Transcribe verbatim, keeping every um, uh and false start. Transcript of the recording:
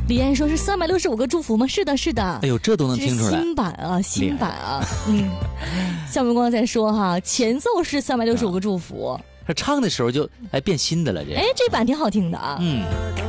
李安说是三百六十五个祝福吗？是的，是的。 哎呦，这都能听出来。 新版啊，新版啊，嗯。夏明光在说哈，前奏是三百六十五个祝福， 他唱的时候就哎变新的了，这哎，这版挺好听的啊。 嗯。